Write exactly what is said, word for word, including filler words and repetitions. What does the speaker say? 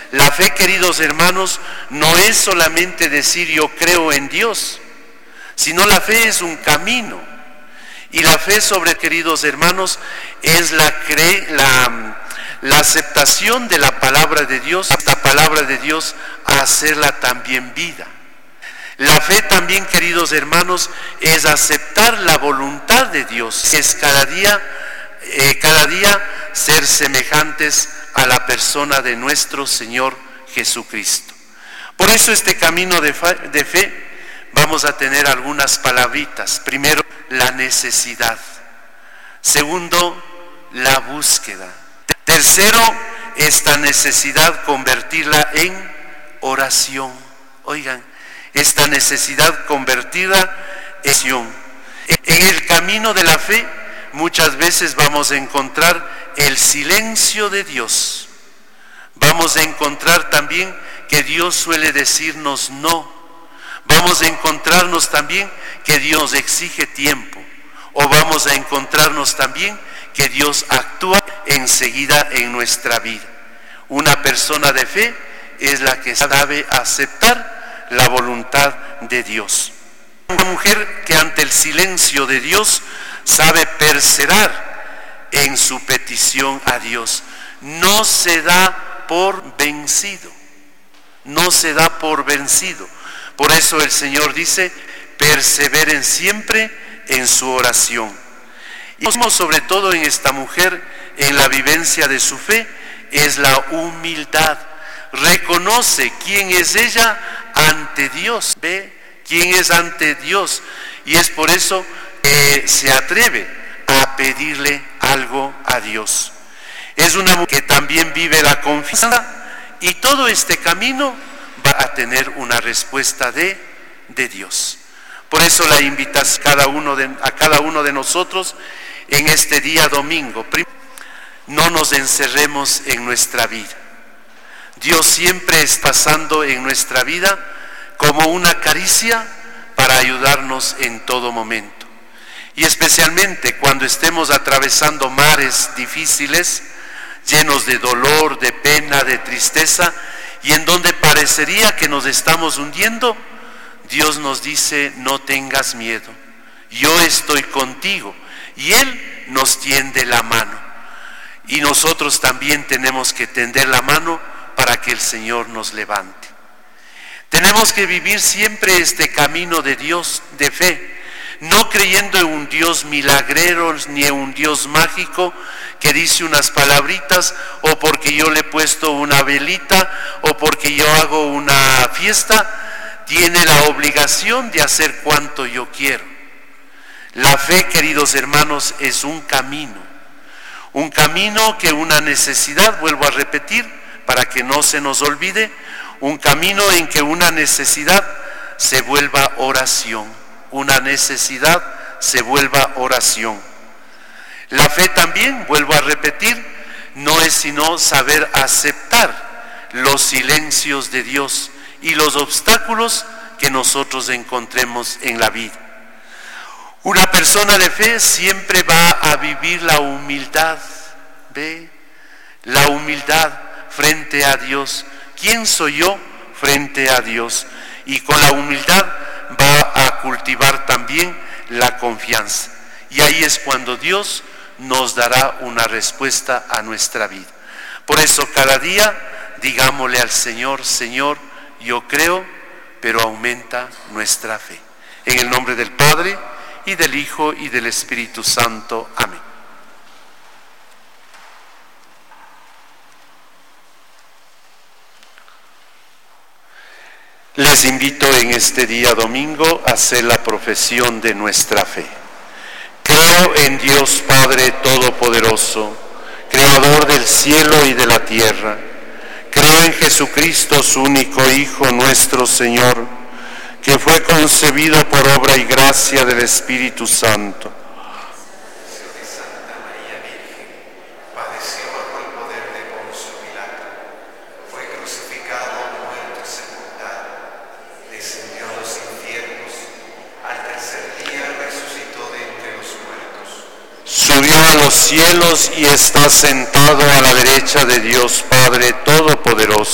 La fe, queridos hermanos, no es solamente decir yo creo en Dios, sino la fe es un camino. Y la fe sobre, queridos hermanos, es la, cre la, la aceptación de la palabra de Dios, esta palabra de Dios, a hacerla también vida. La fe también, queridos hermanos, es aceptar la voluntad de Dios, es cada día, eh, cada día ser semejantes a la persona de nuestro Señor Jesucristo. Por eso este camino de fe, de fe vamos a tener algunas palabritas. Primero, la necesidad. Segundo, la búsqueda. Tercero, esta necesidad convertirla en oración. Oigan, esta necesidad convertida en oración. En el camino de la fe muchas veces vamos a encontrar el silencio de Dios. Vamos a encontrar también que Dios suele decirnos no. Vamos a encontrarnos también que Dios nos exige tiempo. O vamos a encontrarnos también que Dios actúa enseguida en nuestra vida. Una persona de fe es la que sabe aceptar la voluntad de Dios. Una mujer que ante el silencio de Dios sabe perseverar en su petición a Dios. No se da por vencido. No se da por vencido. Por eso el Señor dice, perseveren siempre en su oración. Y sobre todo en esta mujer, en la vivencia de su fe, es la humildad. Reconoce quién es ella ante Dios. Ve quién es ante Dios. Y es por eso que se atreve a pedirle algo a Dios. Es una mujer que también vive la confianza y todo este camino va a tener una respuesta de, de Dios. Por eso la invitación a cada uno de, a cada uno de nosotros en este día domingo. No nos encerremos en nuestra vida. Dios siempre está pasando en nuestra vida como una caricia para ayudarnos en todo momento. Y especialmente cuando estemos atravesando mares difíciles, llenos de dolor, de pena, de tristeza, y en donde parecería que nos estamos hundiendo, Dios nos dice, no tengas miedo, yo estoy contigo, y Él nos tiende la mano. Y nosotros también tenemos que tender la mano para que el Señor nos levante. Tenemos que vivir siempre este camino de Dios, de fe, no creyendo en un Dios milagrero ni en un Dios mágico que dice unas palabritas, o porque yo le he puesto una velita, o porque yo hago una fiesta, tiene la obligación de hacer cuanto yo quiero. La fe, queridos hermanos, es un camino, un camino que una necesidad, vuelvo a repetir, para que no se nos olvide, un camino en que una necesidad se vuelva oración, una necesidad se vuelva oración. La fe también, vuelvo a repetir, no es sino saber aceptar los silencios de Dios y los obstáculos que nosotros encontremos en la vida. Una persona de fe siempre va a vivir la humildad, ¿ve? La humildad frente a Dios. ¿Quién soy yo frente a Dios? Y con la humildad va a cultivar también la confianza. Y ahí es cuando Dios nos dará una respuesta a nuestra vida. Por eso cada día digámosle al Señor, Señor, yo creo, pero aumenta nuestra fe. En el nombre del Padre, y del Hijo, y del Espíritu Santo. Amén. Les invito en este día domingo a hacer la profesión de nuestra fe. Creo en Dios Padre Todopoderoso, Creador del cielo y de la tierra. Creo en Jesucristo, su único Hijo, nuestro Señor, que fue concebido por obra y gracia del Espíritu Santo. Subió a los cielos y está sentado a la derecha de Dios Padre Todopoderoso.